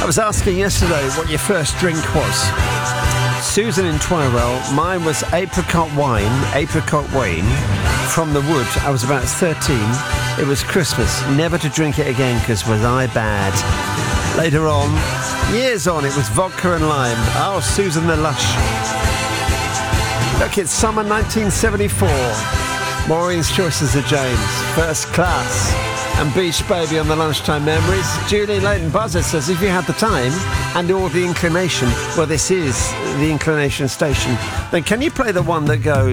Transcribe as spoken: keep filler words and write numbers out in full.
was asking yesterday what your first drink was. Susan in Twirwell, mine was apricot wine, apricot wine from the wood. I was about thirteen. It was Christmas. Never to drink it again because was I bad. Later on, years on, it was vodka and lime. Oh, Susan the Lush. Look, it's summer nineteen seventy-four. Maureen's Choices of James, First Class, and Beach Baby on the Lunchtime Memories. Julie Leighton Buzzard says, if you had the time and all the inclination, well, this is the inclination station, then can you play the one that goes...